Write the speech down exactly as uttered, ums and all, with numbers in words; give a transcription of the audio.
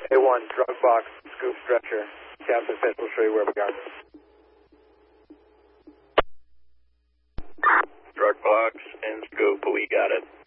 A one, drug box, scoop stretcher. Captain Fish will show you where we got it. Drug box and scoop, we got it.